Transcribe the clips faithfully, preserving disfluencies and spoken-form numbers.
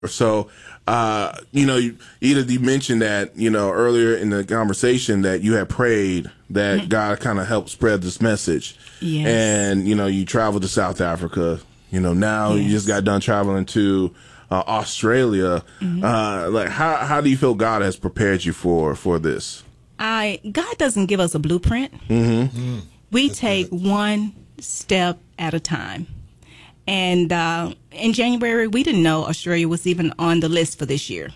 So, uh, you know, you, Ida, you mentioned that, you know, earlier in the conversation that you had prayed that mm-hmm. God kind of helped spread this message. Yes. And, you know, you traveled to South Africa. You know, now yes. you just got done traveling to uh, Australia. Mm-hmm. Uh, like, how, how do you feel God has prepared you for, for this? I God doesn't give us a blueprint. Mm-hmm. Mm-hmm. We That's take good. one step at a time. And uh, in January, we didn't know Australia was even on the list for this year.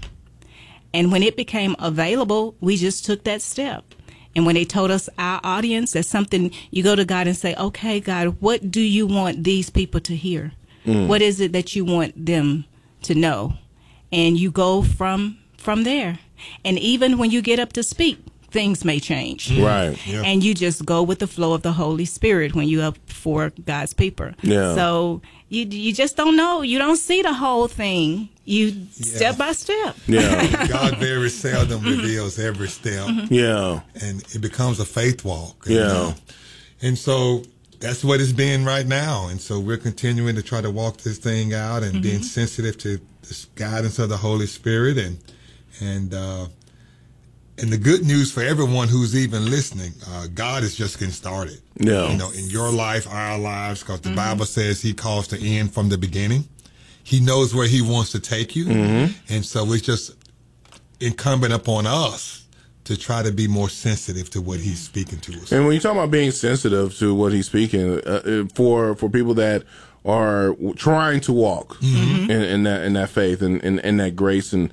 And when it became available, we just took that step. And when they told us, our audience, that's something you go to God and say, okay, God, what do you want these people to hear? Mm. What is it that you want them to know? And you go from from there. And even when you get up to speak, things may change. Right. Yeah. And you just go with the flow of the Holy Spirit when you're up for God's people. Yeah. So you you just don't know. You don't see the whole thing. You yeah. step by step. Yeah. God very seldom reveals every step. Mm-hmm. Yeah. And it becomes a faith walk. Yeah. And, uh, and so that's what it's been right now. And so we're continuing to try to walk this thing out and mm-hmm. being sensitive to the guidance of the Holy Spirit and and uh And the good news for everyone who's even listening, uh, God is just getting started. Yeah. You know, in your life, our lives, because the mm-hmm. Bible says he calls the end from the beginning. He knows where he wants to take you. Mm-hmm. And so it's just incumbent upon us to try to be more sensitive to what he's speaking to us. And when you talk about being sensitive to what he's speaking, uh, for for people that are trying to walk mm-hmm. in, in that in that faith and in, in that grace and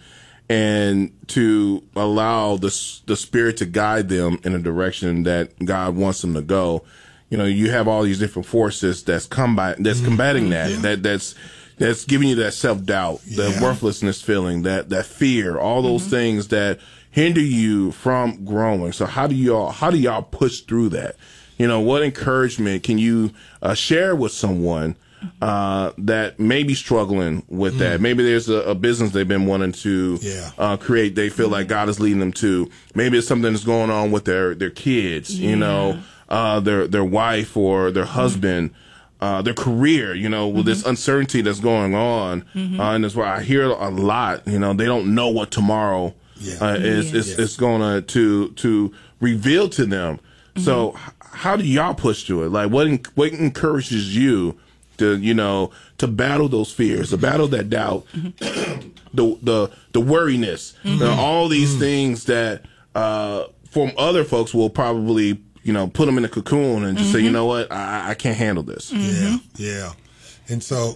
and to allow the the Spirit to guide them in a direction that God wants them to go. You know, you have all these different forces that's combat that's mm-hmm. combating that. Yeah. That that's that's giving you that self doubt, the yeah. worthlessness feeling, that that fear, all those mm-hmm. things that hinder you from growing. So how do y'all how do y'all push through that? You know, what encouragement can you uh, share with someone uh, that may be struggling with mm. that? Maybe there's a, a business they've been wanting to yeah. uh, create. They feel like God is leading them to. Maybe it's something that's going on with their, their kids, yeah. you know, uh, their their wife or their husband, mm-hmm. uh, their career, you know, with mm-hmm. this uncertainty that's going on. Mm-hmm. Uh, and that's why I hear a lot, you know, they don't know what tomorrow yeah. uh, is, yes. is, is going to to reveal to them. Mm-hmm. So how do y'all push through it? Like, what what encourages you to, you know, to battle those fears, to battle that doubt, mm-hmm. the the the worriness, mm-hmm. the, all these mm-hmm. things that uh, from other folks will probably, you know, put them in a cocoon and just mm-hmm. say, you know what, I, I can't handle this. Mm-hmm. Yeah, yeah. And so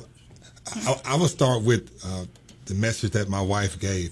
I, I will start with uh, the message that my wife gave.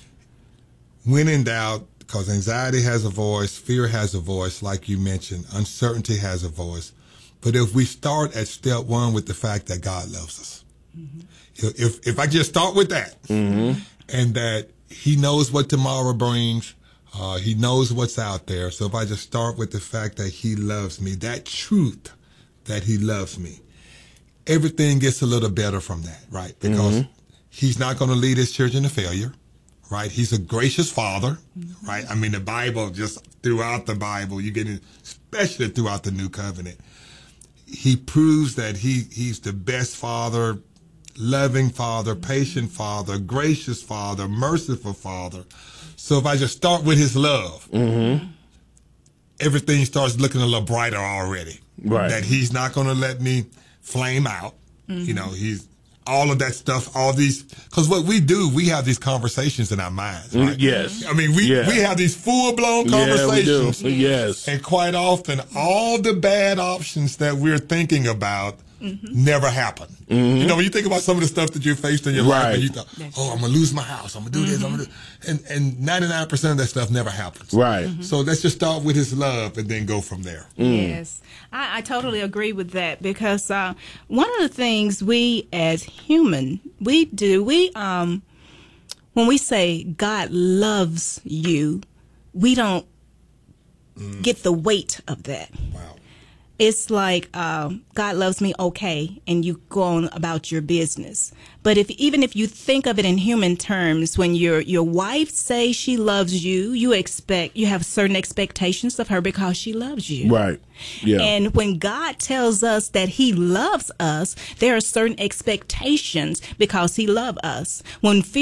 When in doubt, because anxiety has a voice, fear has a voice, like you mentioned, uncertainty has a voice. But if we start at step one with the fact that God loves us, mm-hmm. if if I just start with that, mm-hmm. and that he knows what tomorrow brings, uh, he knows what's out there. So if I just start with the fact that he loves me, that truth that he loves me, everything gets a little better from that, right? Because mm-hmm. he's not going to lead his children to failure. Right, he's a gracious father, mm-hmm. right? I mean, the Bible, just throughout the Bible, you get it, especially throughout the New Covenant, he proves that he he's the best father, loving father, patient father, gracious father, merciful father. So if I just start with his love, mm-hmm. everything starts looking a little brighter already. Right, that he's not going to let me flame out. Mm-hmm. You know, he's. All of that stuff, all these, because what we do, we have these conversations in our minds, right? Yes. I mean, we, yeah. we have these full-blown conversations. Yeah, we do. Yes. And quite often, all the bad options that we're thinking about mm-hmm. never happen. Mm-hmm. You know, when you think about some of the stuff that you faced in your right. life, and you thought, oh, I'm going to lose my house, I'm going to do mm-hmm. this, I'm going to do and and ninety-nine percent of that stuff never happens. Right. Mm-hmm. So let's just start with his love and then go from there. Mm. Yes. I, I totally agree with that because uh, one of the things we as human, we do, we um, when we say God loves you, we don't mm. get the weight of that. Wow. it's like uh, God loves me, okay, and you go on about your business. But if even if you think of it in human terms, when your your wife says she loves you, you expect you have certain expectations of her because she loves you. Right. Yeah. And when God tells us that he loves us, there are certain expectations because he loves us. When